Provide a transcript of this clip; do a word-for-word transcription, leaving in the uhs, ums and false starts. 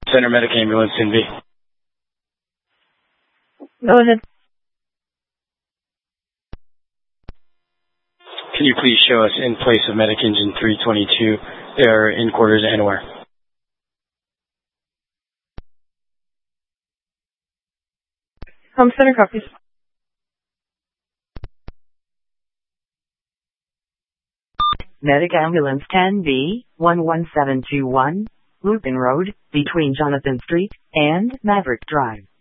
Center Medic Ambulance in V. Go ahead. Can you please show us in place of Medic Engine three twenty-two, or in quarters and where? Home Center copies. Medic Ambulance ten B, one one seven two one, Looping Road, between Jonathan Street and Maverick Drive.